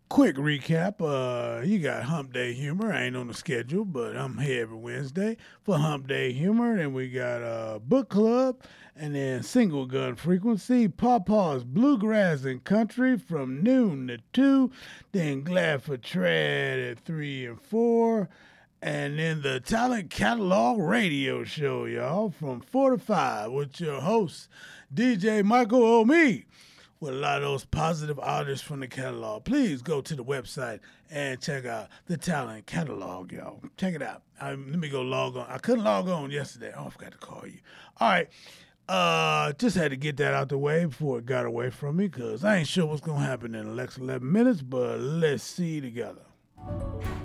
quick recap. You got Hump Day Humor. I ain't on the schedule, but I'm here every Wednesday for Hump Day Humor. And we got Book Club, and then Single Gun Frequency, Pawpaw's Bluegrass and Country from noon to 2, then Glad for Tread at 3 and 4, and then the Talent Catalog Radio Show, y'all, from 4 to 5 with your host, DJ Michael O'Mee, with a lot of those positive artists from the catalog. Please go to the website and check out the Talent Catalog, y'all. Check it out. Let me go log on. I couldn't log on yesterday. Oh, I forgot to call you. All right. Just had to get that out the way before it got away from me, because I ain't sure what's going to happen in the next 11 minutes, but let's see together.